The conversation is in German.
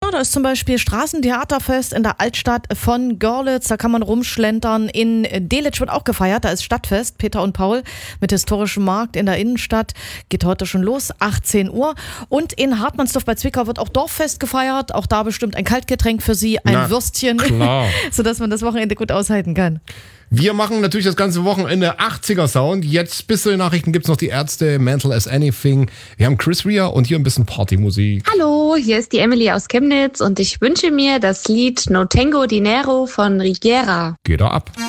da ist zum Beispiel Straßentheaterfest in der Altstadt von Görlitz. Da kann man rumschlentern. In Delitzsch wird auch gefeiert. Da ist Stadtfest. Peter und Paul mit historischem Markt in der Innenstadt. Geht heute schon los, 18 Uhr. Und in Hartmannsdorf bei Zwickau wird auch Dorffest gefeiert. Auch da bestimmt ein Kaltgetränk für Sie, ein Würstchen, klar. Sodass man das Wochenende gut aushalten kann. Wir machen natürlich das ganze Wochenende 80er Sound. Jetzt bis zu den Nachrichten gibt's noch die Ärzte, Mental as Anything. Wir haben Chris Rea und hier ein bisschen Partymusik. Hallo, hier ist die Emily aus Chemnitz und ich wünsche mir das Lied No Tengo Dinero von Rigera. Geht da ab.